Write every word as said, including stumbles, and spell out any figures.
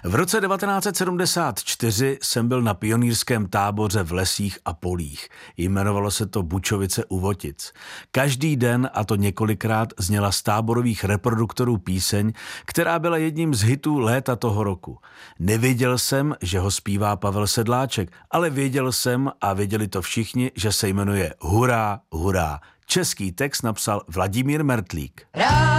V roce devatenáct set sedmdesát čtyři jsem byl na pionýrském táboře v lesích a polích. Jmenovalo se to Bučovice u Votic. Každý den, a to několikrát, zněla z táborových reproduktorů píseň, která byla jedním z hitů léta toho roku. Nevěděl jsem, že ho zpívá Pavel Sedláček, ale věděl jsem, a věděli to všichni, že se jmenuje Hurá, hurá. Český text napsal Vladimír Mertlík.